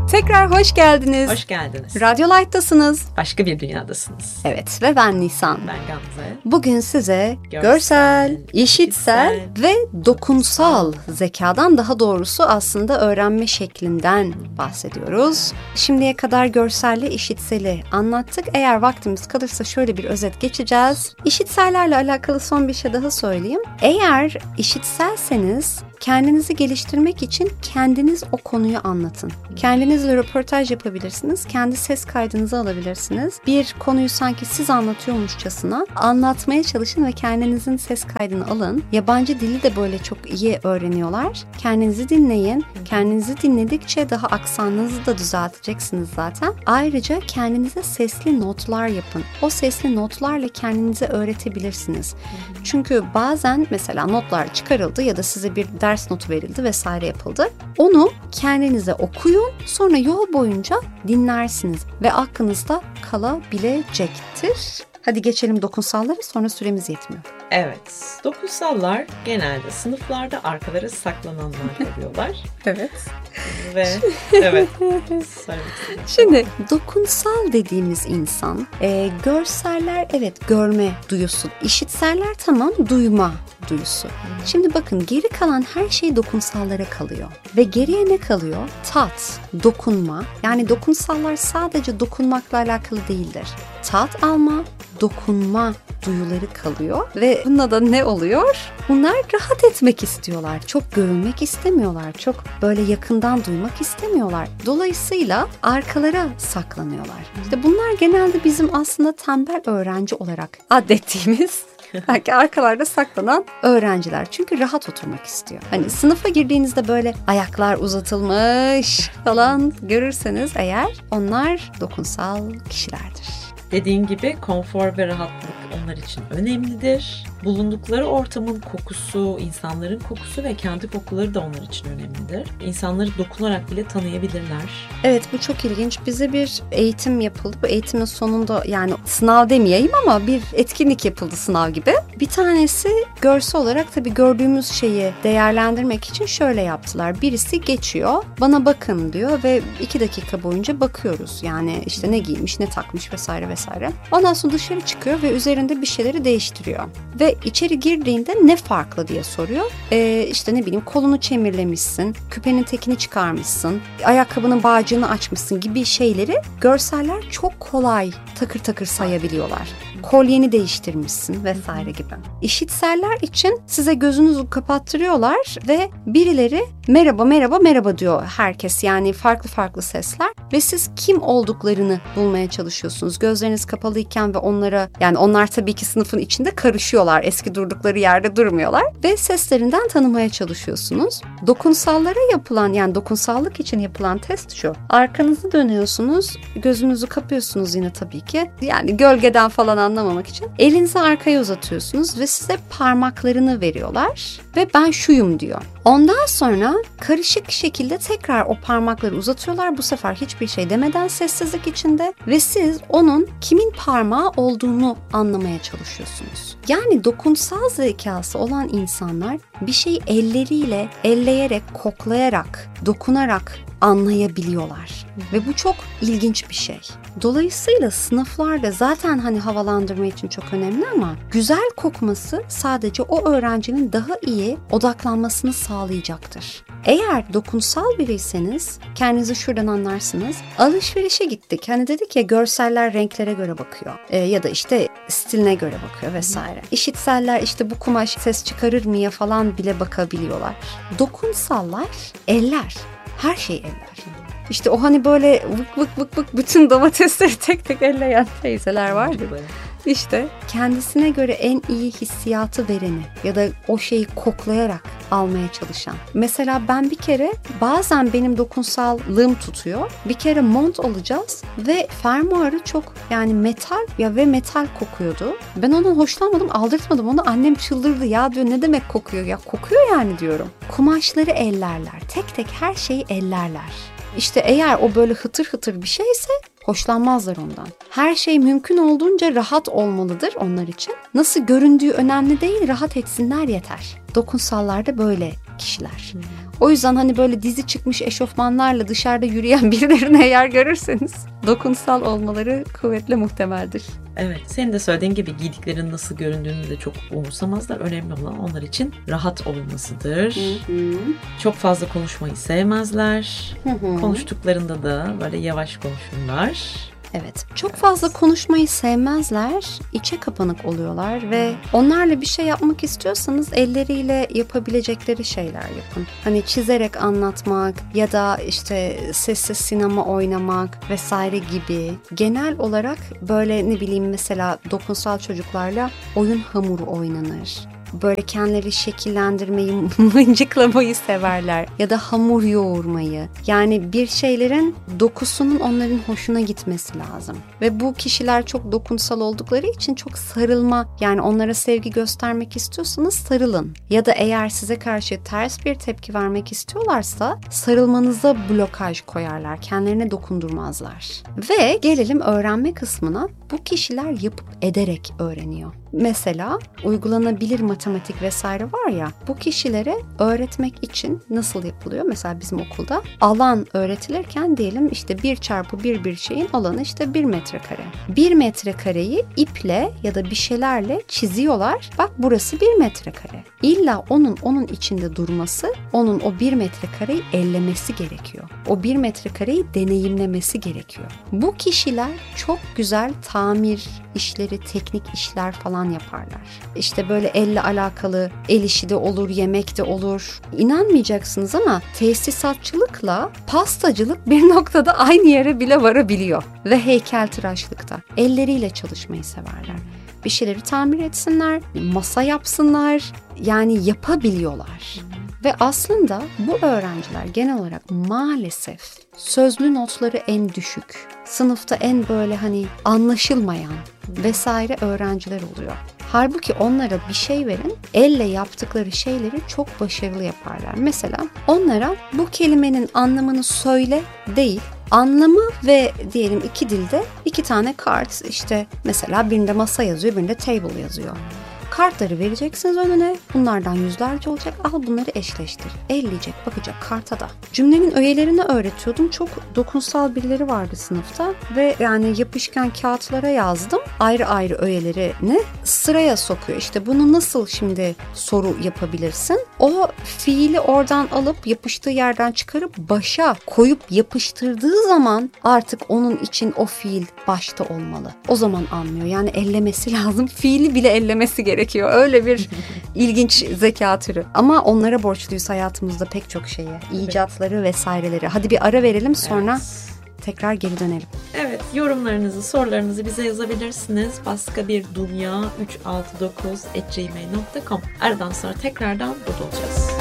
Tekrar hoş geldiniz. Hoş geldiniz. Radyo Light'tasınız. Başka bir dünyadasınız. Evet ve ben Nisan. Ben Gamze. Bugün size görsel, işitsel ve dokunsal zekadan, daha doğrusu aslında öğrenme şeklinden bahsediyoruz. Şimdiye kadar görselle işitseli anlattık. Eğer vaktimiz kalırsa şöyle bir özet geçeceğiz. İşitsellerle alakalı son bir şey daha söyleyeyim. Eğer işitselseniz kendinizi geliştirmek için kendiniz o konuyu anlatın. Kendinizle röportaj yapabilirsiniz. Kendi ses kaydınızı alabilirsiniz. Bir konuyu sanki siz anlatıyormuşçasına anlatmaya çalışın ve kendinizin ses kaydını alın. Yabancı dili de böyle çok iyi öğreniyorlar. Kendinizi dinleyin. Kendinizi dinledikçe daha aksanınızı da düzelteceksiniz zaten. Ayrıca kendinize sesli notlar yapın. O sesli notlarla kendinize öğretebilirsiniz. Çünkü bazen mesela notlar çıkarıldı ya da size bir ders notu verildi vesaire yapıldı. Onu kendinize okuyun, sonra yol boyunca dinlersiniz ve aklınızda kalabilecektir. Hadi geçelim dokunsallara, sonra süremiz yetmiyor. Evet, dokunsallar genelde sınıflarda arkalara saklananlar oluyorlar. Evet. Ve evet. Şimdi dokunsal dediğimiz insan, görseller evet görme duyusu, işitseller tamam duyma duyusu. Şimdi bakın, geri kalan her şey dokunsallara kalıyor. Ve geriye ne kalıyor? Tat, dokunma. Yani dokunsallar sadece dokunmakla alakalı değildir. Tat alma, dokunma duyuları kalıyor ve bununla da ne oluyor? Bunlar rahat etmek istiyorlar. Çok görünmek istemiyorlar. Çok böyle yakından duymak istemiyorlar. Dolayısıyla arkalara saklanıyorlar. İşte bunlar genelde bizim aslında tembel öğrenci olarak adettiğimiz belki arkalarda saklanan öğrenciler. Çünkü rahat oturmak istiyor. Hani sınıfa girdiğinizde böyle ayaklar uzatılmış falan görürseniz eğer, onlar dokunsal kişilerdir. Dediğin gibi konfor ve rahatlık onlar için önemlidir. Bulundukları ortamın kokusu, insanların kokusu ve kendi kokuları da onlar için önemlidir. İnsanları dokunarak bile tanıyabilirler. Evet, bu çok ilginç. Bize bir eğitim yapıldı. Bu eğitimin sonunda, yani sınav demeyeyim ama bir etkinlik yapıldı sınav gibi. Bir tanesi görsel olarak tabii gördüğümüz şeyi değerlendirmek için şöyle yaptılar. Birisi geçiyor, bana bakın diyor ve 2 dakika boyunca bakıyoruz. Yani işte ne giymiş, ne takmış vesaire vesaire. Ondan sonra dışarı çıkıyor ve üzerinde bir şeyleri değiştiriyor. Ve içeri girdiğinde ne farklı diye soruyor. İşte ne bileyim, kolunu çemirlemişsin, küpenin tekini çıkarmışsın, ayakkabının bağcığını açmışsın gibi şeyleri görseller çok kolay takır takır sayabiliyorlar. Kolyeni değiştirmişsin vesaire gibi. İşitseller için size gözünüzü kapattırıyorlar ve birileri merhaba merhaba merhaba diyor herkes, yani farklı farklı sesler ve siz kim olduklarını bulmaya çalışıyorsunuz. Gözleriniz kapalıyken ve onlara, yani onlar tabii ki sınıfın içinde karışıyorlar. Eski durdukları yerde durmuyorlar ve seslerinden tanımaya çalışıyorsunuz. Dokunsallara yapılan, yani dokunsallık için yapılan test şu. Arkanızı dönüyorsunuz, gözünüzü kapıyorsunuz yine tabii ki. Yani gölgeden falan anlamamak için. Elinizi arkaya uzatıyorsunuz ve size parmaklarını veriyorlar ve ben şuyum diyor. Ondan sonra karışık şekilde tekrar o parmakları uzatıyorlar. Bu sefer hiçbir şey demeden sessizlik içinde ve siz onun kimin parmağı olduğunu anlamaya çalışıyorsunuz. Yani dokunsal zekası olan insanlar bir şeyi elleriyle, elleyerek, koklayarak, dokunarak anlayabiliyorlar. Ve bu çok ilginç bir şey. Dolayısıyla sınıflarda zaten hani havalandırma için çok önemli ama güzel kokması sadece o öğrencinin daha iyi odaklanmasını sağlayacaktır. Eğer dokunsal biriyseniz kendinizi şuradan anlarsınız. Alışverişe gittik. Hani dedik ya, görseller renklere göre bakıyor. Ya da işte stiline göre bakıyor vesaire. İşitseller işte bu kumaş ses çıkarır mıya falan bile bakabiliyorlar. Dokunsallar eller. Her şey eller. İşte o hani böyle vık vık vık vık bütün domatesleri tek tek elleyen teyzeler vardı. İşte kendisine göre en iyi hissiyatı vereni ya da o şeyi koklayarak almaya çalışan. Mesela ben bir kere, bazen benim dokunsallığım tutuyor. Bir kere mont alacağız ve fermuarı çok, yani metal ya ve metal kokuyordu. Ben ondan hoşlanmadım, aldırtmadım onu. Annem çıldırdı, ya diyor ne demek kokuyor, ya kokuyor yani diyorum. Kumaşları ellerler, tek tek her şeyi ellerler. İşte eğer o böyle hıtır hıtır bir şeyse hoşlanmazlar ondan. Her şey mümkün olduğunca rahat olmalıdır onlar için. Nasıl göründüğü önemli değil, rahat etsinler yeter. Dokunsallar da böyle kişiler. O yüzden hani böyle dizi çıkmış eşofmanlarla dışarıda yürüyen birilerini eğer görürseniz dokunsal olmaları kuvvetle muhtemeldir. Evet, senin de söylediğin gibi giydiklerinin nasıl göründüğünü de çok umursamazlar. Önemli olan onlar için rahat olmasıdır. Çok fazla konuşmayı sevmezler. Konuştuklarında da böyle yavaş konuşurlar. Evet, çok fazla konuşmayı sevmezler, içe kapanık oluyorlar ve onlarla bir şey yapmak istiyorsanız elleriyle yapabilecekleri şeyler yapın. Hani çizerek anlatmak ya da işte sessiz sinema oynamak vesaire gibi. Genel olarak böyle ne bileyim mesela dokunsal çocuklarla oyun hamuru oynanır. Böyle kendileri şekillendirmeyi, mıncıklamayı severler ya da hamur yoğurmayı. Yani bir şeylerin dokusunun onların hoşuna gitmesi lazım. Ve bu kişiler çok dokunsal oldukları için çok sarılma, yani onlara sevgi göstermek istiyorsanız sarılın. Ya da eğer size karşı ters bir tepki vermek istiyorlarsa sarılmanıza blokaj koyarlar, kendilerine dokundurmazlar. Ve gelelim öğrenme kısmına. Bu kişiler yapıp ederek öğreniyor. Mesela uygulanabilir matematik vesaire var ya, bu kişilere öğretmek için nasıl yapılıyor? Mesela bizim okulda alan öğretilirken diyelim işte 1 çarpı 1 şeyin alanı işte 1 metrekare. 1 metrekareyi iple ya da bir şeylerle çiziyorlar. Bak burası 1 metrekare. İlla onun içinde durması, onun o 1 metrekareyi ellemesi gerekiyor. O 1 metrekareyi deneyimlemesi gerekiyor. Bu kişiler çok güzel tamir işleri, teknik işler falan yaparlar. İşte böyle elle alakalı el işi de olur, yemek de olur. İnanmayacaksınız ama tesisatçılıkla pastacılık bir noktada aynı yere bile varabiliyor. Ve heykeltıraşlıkta elleriyle çalışmayı severler. Bir şeyleri tamir etsinler, masa yapsınlar, yani yapabiliyorlar. Ve aslında bu öğrenciler genel olarak maalesef sözlü notları en düşük, sınıfta en böyle hani anlaşılmayan vesaire öğrenciler oluyor. Halbuki onlara bir şey verin, elle yaptıkları şeyleri çok başarılı yaparlar. Mesela onlara bu kelimenin anlamını söyle değil, anlamı ve diyelim 2 dilde 2 tane kart, işte mesela birinde masa yazıyor, birinde table yazıyor. Kartları vereceksiniz önüne. Bunlardan yüzlerce olacak. Al bunları eşleştir. Elleyecek, bakacak karta da. Cümlenin öğelerini öğretiyordum. Çok dokunsal birileri vardı sınıfta. Ve yani yapışkan kağıtlara yazdım. Ayrı ayrı öğelerini sıraya sokuyor. İşte bunu nasıl şimdi soru yapabilirsin? O fiili oradan alıp yapıştığı yerden çıkarıp başa koyup yapıştırdığı zaman artık onun için o fiil başta olmalı. O zaman anlıyor. Yani ellemesi lazım. Fiili bile ellemesi gerekiyor. Öyle bir ilginç zeka türü. Ama onlara borçluyuz hayatımızda pek çok şeye. İcatları vesaireleri. Hadi bir ara verelim, sonra tekrar geri dönelim. Evet, yorumlarınızı, sorularınızı bize yazabilirsiniz. Başka bir dünya 369@gmail.com. Aradan sonra tekrardan burada olacağız.